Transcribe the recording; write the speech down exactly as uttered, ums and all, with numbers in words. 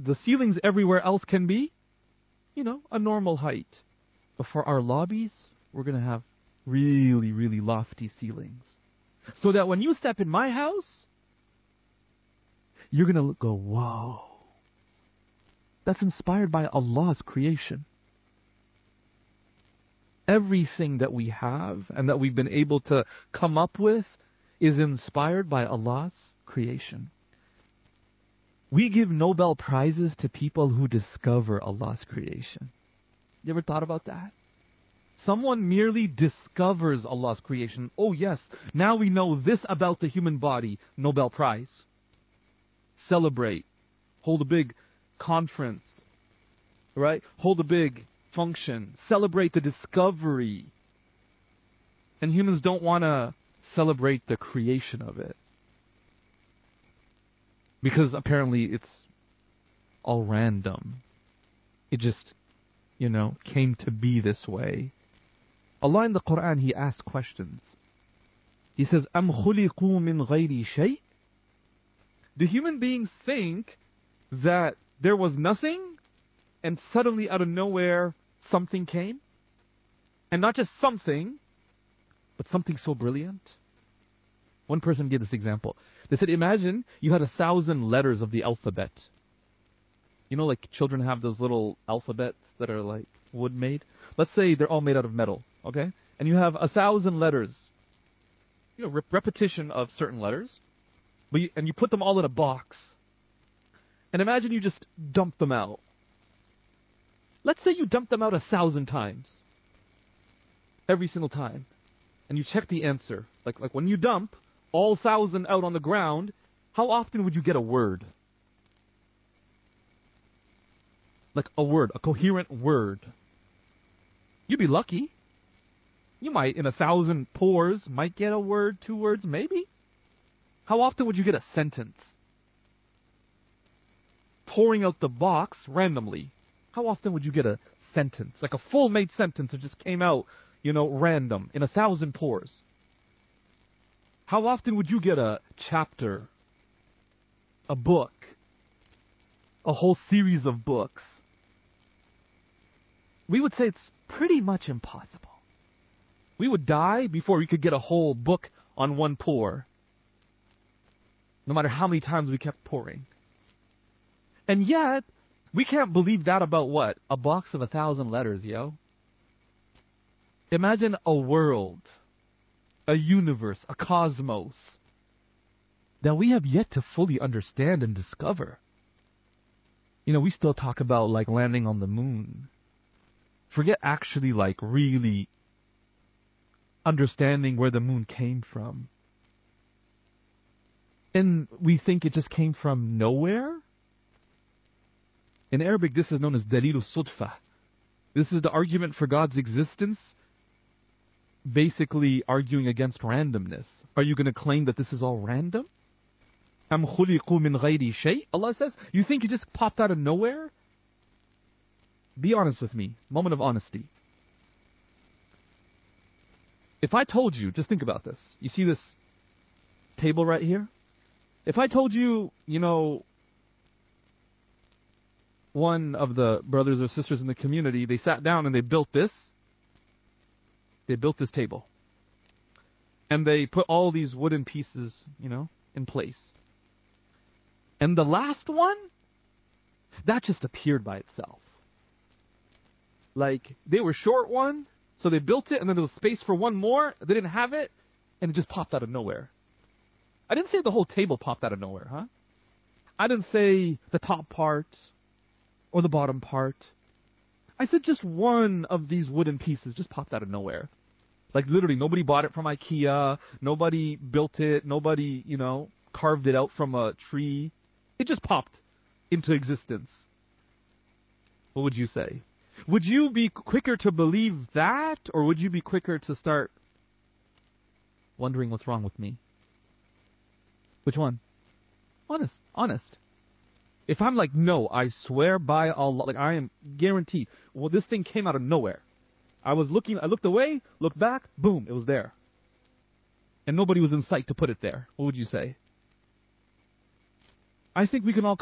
the ceilings everywhere else can be, you know, a normal height. But for our lobbies, we're going to have really, really lofty ceilings. So that when you step in my house, you're going to go, whoa. That's inspired by Allah's creation. Everything that we have and that we've been able to come up with is inspired by Allah's creation. We give Nobel Prizes to people who discover Allah's creation. You ever thought about that? Someone merely discovers Allah's creation. Oh yes, now we know this about the human body. Nobel Prize. Celebrate. Hold a big conference. Right? Hold a big function. Celebrate the discovery. And humans don't want to celebrate the creation of it. Because apparently it's all random. It just, you know, came to be this way. Allah in the Quran, He asks questions. He says, أَمْ خُلِقُوا مِنْ غَيْرِ شَيْءٍ? Do human beings think that there was nothing and suddenly out of nowhere something came? And not just something, but something so brilliant? One person gave this example. They said, imagine you had a thousand letters of the alphabet. You know, like children have those little alphabets that are like wood made. Let's say they're all made out of metal, okay? And you have a thousand letters. You know, rep- repetition of certain letters. But you, and you put them all in a box. And imagine you just dump them out. Let's say you dump them out a thousand times. Every single time. And you check the answer. Like, like when you dump all thousand out on the ground, how often would you get a word? Like a word, a coherent word. You'd be lucky. You might, in a thousand pores, might get a word, two words, maybe. How often would you get a sentence? Pouring out the box randomly. How often would you get a sentence? Like a full-made sentence that just came out, you know, random, in a thousand pores. How often would you get a chapter, a book, a whole series of books? We would say it's pretty much impossible. We would die before we could get a whole book on one pour. No matter how many times we kept pouring. And yet, we can't believe that about what? A box of a thousand letters, yo. Imagine a world, a universe, a cosmos that we have yet to fully understand and discover. You know, we still talk about like landing on the moon. Forget actually like really understanding where the moon came from. And we think it just came from nowhere. In Arabic, this is known as Dalilu Sudfa. This is the argument for God's existence, basically arguing against randomness. Are you going to claim that this is all random? Am khuliqu min ghayri shay? Allah says, you think you just popped out of nowhere? Be honest with me. Moment of honesty. If I told you, just think about this. You see this table right here? If I told you, you know, one of the brothers or sisters in the community, they sat down and they built this. They built this table. And they put all these wooden pieces, you know, in place. And the last one, that just appeared by itself. Like, they were short one, so they built it, and then there was space for one more. They didn't have it, and it just popped out of nowhere. I didn't say the whole table popped out of nowhere, huh? I didn't say the top part or the bottom part. I said just one of these wooden pieces just popped out of nowhere. Like literally, nobody bought it from IKEA. Nobody built it. Nobody, you know, carved it out from a tree. It just popped into existence. What would you say? Would you be quicker to believe that, or would you be quicker to start wondering what's wrong with me? Which one? Honest, honest. If I'm like, no, I swear by Allah, like I am guaranteed, well, this thing came out of nowhere. I was looking, I looked away, looked back, boom, it was there. And nobody was in sight to put it there. What would you say? I think we can all